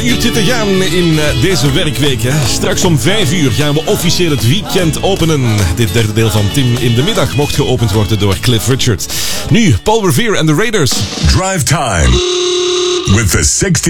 een uurtje te gaan in deze werkweek. Hè. Straks om 5 uur gaan we officieel het weekend openen. Dit derde deel van Tim in de Middag mocht geopend worden door Cliff Richard. Nu Paul Revere en de Raiders. Drive Time with the 60